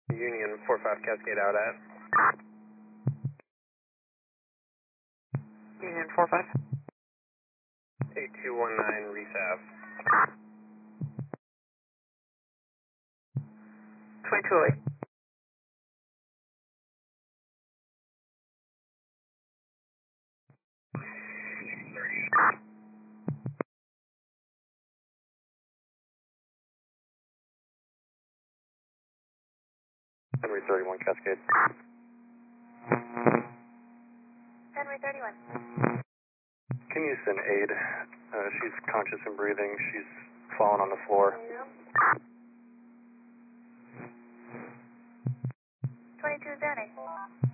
Union 45 Cascade out at. Union 45. 8219 Reese Ave. 2208. Henry 31 Cascade. Henry 31. Can you send aid? She's conscious and breathing. She's fallen on the floor. 22 Danny.